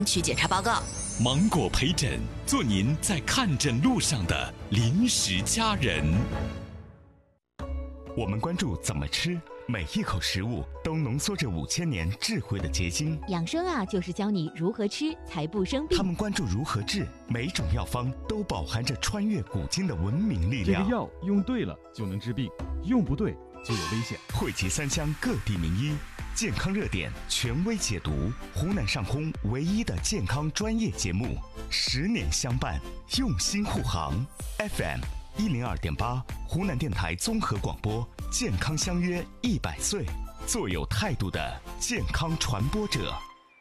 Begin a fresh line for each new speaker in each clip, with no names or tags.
去检查报告。
芒果陪诊，做您在看诊路上的临时家人。我们关注怎么吃，每一口食物都浓缩着5000年智慧的结晶。
养生啊，就是教你如何吃才不生病。
他们关注如何治，每种药方都饱含着穿越古今的文明力量。
这个药用对了就能治病，用不对就有危险。
汇集3乡各地名医，健康热点权威解读，湖南上空唯一的健康专业节目，10年相伴，用心护航。FM102.8，湖南电台综合广播，健康相约100岁，做有态度的健康传播者。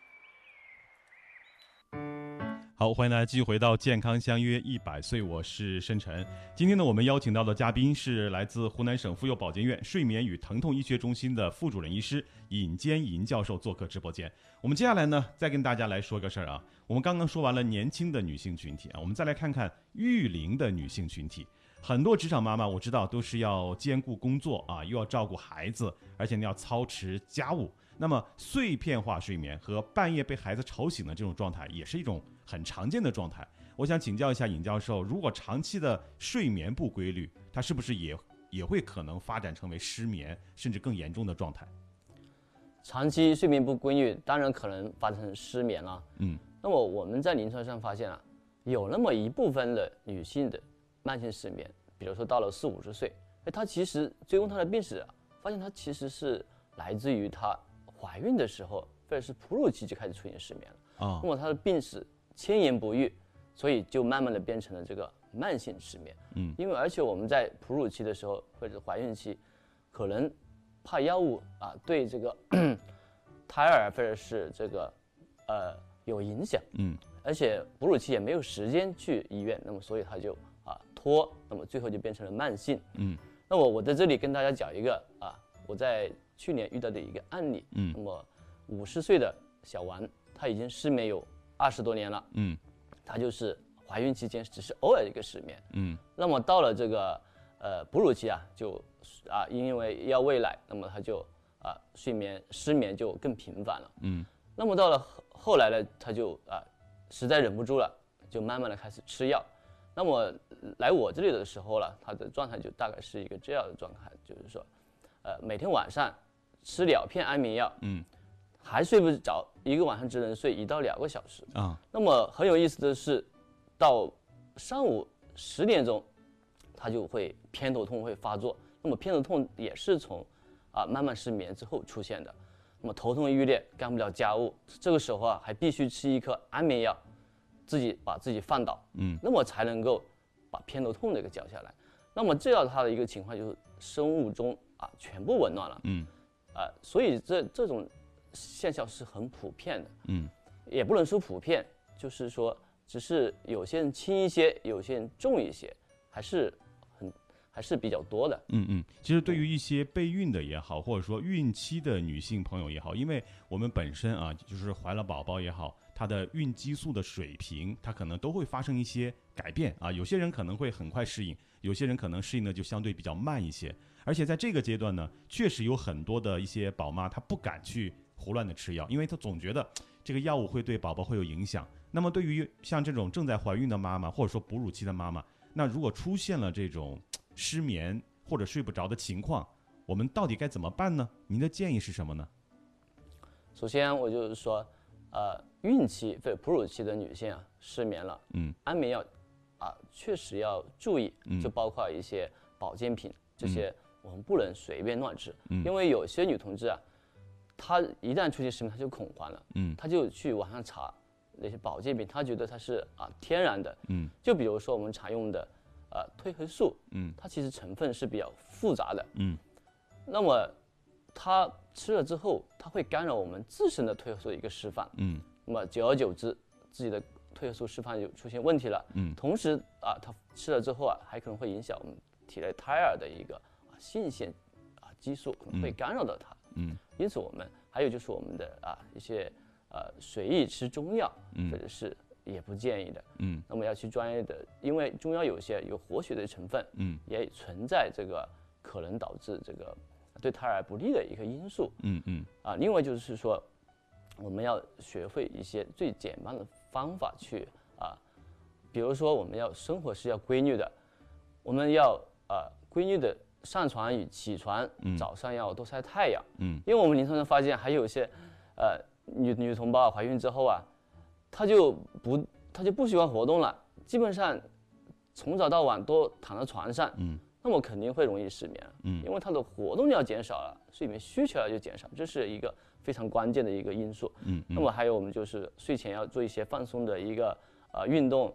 好，欢迎大家继续回到健康相约100岁，我是申晨。今天呢，我们邀请到的嘉宾是来自湖南省妇幼保健院睡眠与疼痛医学中心的副主任医师尹坚尹教授做客直播间。我们接下来呢，再跟大家来说个事儿啊。我们刚刚说完了年轻的女性群体啊，我们再来看看育龄的女性群体。很多职场妈妈我知道都是要兼顾工作啊，又要照顾孩子，而且要操持家务。那么碎片化睡眠和半夜被孩子吵醒的这种状态，也是一种很常见的状态。我想请教一下尹教授，如果长期的睡眠不规律，它是不是也会可能发展成为失眠，甚至更严重的状态？
长期睡眠不规律，当然可能发生失眠了。那么我们在临床上发现啊，有那么一部分的女性的慢性失眠，比如说到了40、50岁，她其实追踪她的病史啊，发现她其实是来自于她怀孕的时候，或者是哺乳期就开始出现失眠了。那么她的病史千言不愈，所以就慢慢的变成了这个慢性失眠。因为而且我们在哺乳期的时候或者怀孕期，可能怕药物啊对这个胎儿或者是这个有影响。而且哺乳期也没有时间去医院，那么所以他就拖，那么最后就变成了慢性。那我在这里跟大家讲一个我在去年遇到的一个案例。那么50岁的小王，他已经失眠有20多年了。他就是怀孕期间只是偶尔一个失眠。那么到了这个哺乳期啊，就因为要喂奶，那么他就失眠就更频繁了。那么到了后来呢，他就实在忍不住了，就慢慢的开始吃药。那么来我这里的时候了，他的状态就大概是一个这样的状态，就是说每天晚上吃2片安眠药，还睡不着，一个晚上只能睡1到2个小时。那么很有意思的是，到上午10点钟，他就会偏头痛会发作。那么偏头痛也是从慢慢失眠之后出现的。那么头痛欲裂，干不了家务，这个时候还必须吃一颗安眠药，把自己放倒，那么才能够把偏头痛这个降下来。那么这样他的一个情况就是生物钟全部紊乱了。所以这种现象是很普遍的。也不能说普遍，就是说只是有些人轻一些，有些人重一些，还是比较多的。
其实对于一些备孕的也好，或者说孕期的女性朋友也好，因为我们本身就是怀了宝宝也好，她的孕激素的水平，它可能都会发生一些改变有些人可能会很快适应，有些人可能适应的就相对比较慢一些。而且在这个阶段呢，确实有很多的一些宝妈她不敢去胡乱的吃药，因为她总觉得这个药物会对宝宝会有影响。那么对于像这种正在怀孕的妈妈，或者说哺乳期的妈妈，那如果出现了这种失眠或者睡不着的情况，我们到底该怎么办呢？您的建议是什么呢？
首先我就是说孕期或者哺乳期的女性失眠了，安眠药确实要注意，就包括一些保健品，这些我们不能随便乱吃。因为有些女同志她一旦出现失眠，她就恐慌了，她就去网上查那些保健品，她觉得它是天然的，就比如说我们常用的褪黑素，它其实成分是比较复杂的，那么它吃了之后，它会干扰我们自身的褪黑素的一个释放，那么久而久之，自己的褪黑素释放就出现问题了，同时它吃了之后还可能会影响我们体内胎儿的一个性腺激素，可能会干扰到它，因此我们还有就是我们的一些随意吃中药，或者是也不建议的，那么要去专业的，因为中药有些有活血的成分，也存在这个可能导致这个对胎儿不利的一个因素，另外就是说， 我们要学会一些最简单的方法去比如说我们生活是要规律的，我们要规律的上床与起床，早上要多晒太阳。因为我们临床上发现还有一些女同胞怀孕之后啊，她就不喜欢活动了，基本上从早到晚都躺在床上。那么肯定会容易失眠。因为她的活动量减少了，睡眠需求就减少，这是一个非常关键的一个因素。那么还有我们就是睡前要做一些放松的一个运动。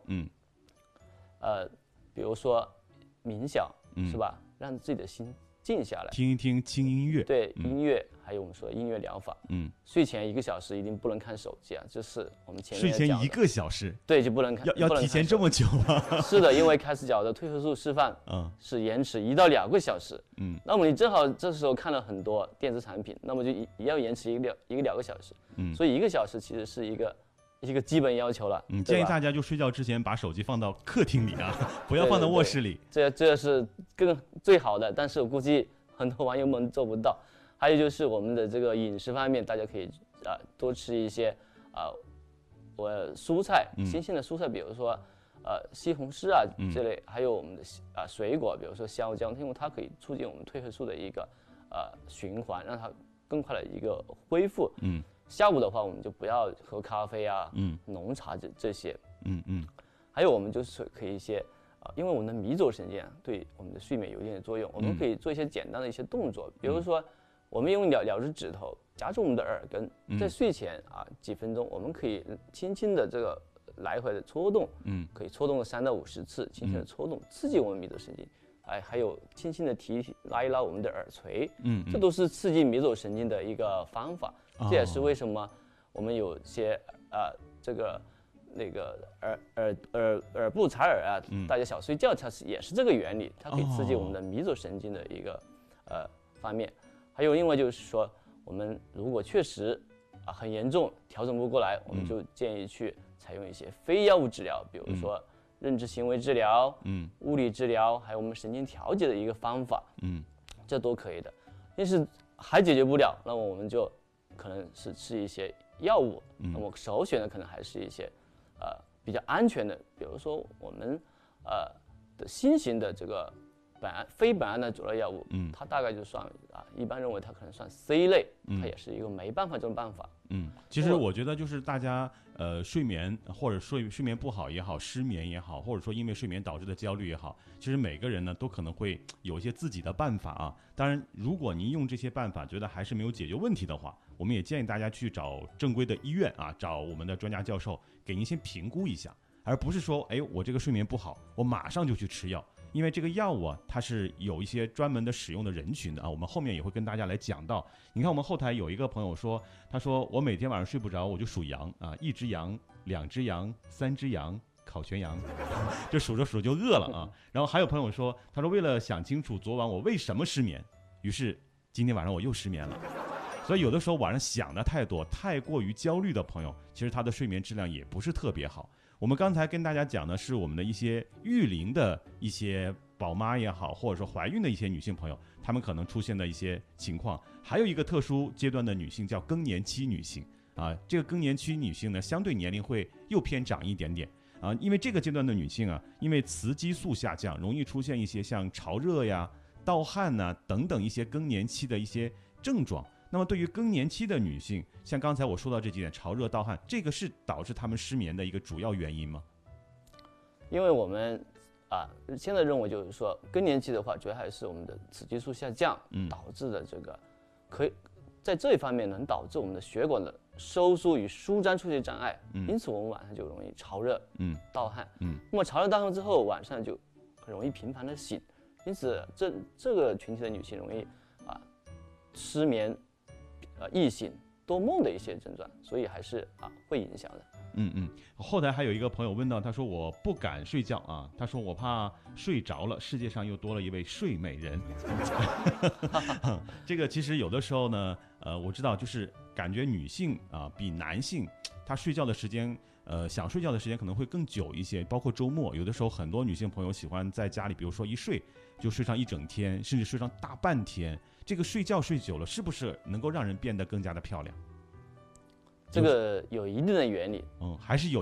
比如说冥想，是吧？让自己的心静下来，
听一听轻音乐。
对，音乐，还有我们说音乐疗法。睡前1个小时一定不能看手机啊，这是我们前面
睡前1个小时，
对，就不能看，
要提前这么久吗？
是的，因为开始角的褪黑素释放是延迟1到2个小时。那么你正好这时候看了很多电子产品，那么就也要延迟1个2个小时。所以1个小时其实是一个基本要求了。
建议大家就睡觉之前把手机放到客厅里啊，不要放到卧室里。
这是最好的，但是我估计很多网友们做不到。还有就是我们的这个饮食方面，大家可以多吃一些蔬菜，新鲜的蔬菜，比如说西红柿啊这类，还有我们的水果，比如说香蕉，因为它可以促进我们褪黑素的一个循环，让它更快的一个恢复。下午的话，我们就不要喝咖啡啊，浓茶这些。还有我们就是可以一些因为我们的迷走神经对我们的睡眠有一定的作用，我们可以做一些简单的一些动作，比如说我们用2只指头夹住我们的耳根，在睡前几分钟，我们可以轻轻的这个来回的搓动，可以搓动3到50次，轻轻的搓动，刺激我们迷走神经。还有轻轻的拉一拉我们的耳垂，这都是刺激迷走神经的一个方法。这也是为什么我们有些耳部采耳大家小睡觉，它也是这个原理，它可以刺激我们的迷走神经的一个方面。还有另外就是说，我们如果确实很严重，调整不过来，我们就建议去采用一些非药物治疗，比如说认知行为治疗、物理治疗，还有我们神经调节的一个方法，这都可以的。但是还解决不了，那么我们就可能是吃一些药物。那么首选的可能还是一些比较安全的，比如说我们的新型的这个非苯胺的佐料药物，它大概就算一般认为它可能算 C 类，它也是一个没办法这种办法。
其实我觉得就是大家睡眠或者睡眠不好也好，失眠也好，或者说因为睡眠导致的焦虑也好，其实每个人呢都可能会有一些自己的办法啊。当然，如果您用这些办法觉得还是没有解决问题的话，我们也建议大家去找正规的医院找我们的专家教授给您先评估一下，而不是说我这个睡眠不好，我马上就去吃药。因为这个药物它是有一些专门的使用的人群的我们后面也会跟大家来讲到。你看我们后台有一个朋友说，他说我每天晚上睡不着，我就数羊1只羊、2只羊、3只羊，烤全羊，这数着数着就饿了然后还有朋友说，他说为了想清楚昨晚我为什么失眠，于是今天晚上我又失眠了。所以有的时候晚上想的太多，太过于焦虑的朋友，其实他的睡眠质量也不是特别好。我们刚才跟大家讲的是我们的一些育龄的一些宝妈也好，或者说怀孕的一些女性朋友，她们可能出现的一些情况。还有一个特殊阶段的女性叫更年期女性这个更年期女性呢，相对年龄会又偏长一点点因为这个阶段的女性因为雌激素下降，容易出现一些像潮热呀、盗汗等等一些更年期的一些症状。那么对于更年期的女性，像刚才我说到这几点，潮热、盗汗，这个是导致她们失眠的一个主要原因吗？
因为我们现在认为就是说，更年期的话，主要还是我们的雌激素下降导致的这个，可以在这一方面能导致我们的血管的收缩与舒张出现障碍，因此我们晚上就容易潮热、盗汗。那么潮热盗汗之后，晚上就很容易频繁的醒，因此这个群体的女性容易失眠、易醒、多梦的一些症状，所以还是会影响的。
后台还有一个朋友问到，他说我不敢睡觉他说我怕睡着了，世界上又多了一位睡美人。这个其实有的时候呢，我知道就是感觉女性比男性她睡觉的时间想睡觉的时间可能会更久一些，包括周末，有的时候很多女性朋友喜欢在家里，比如说一睡就睡上一整天，甚至睡上大半天。这个睡觉睡久了，是不是能够让人变得更加的漂亮？
这个有一定的原理。
还是有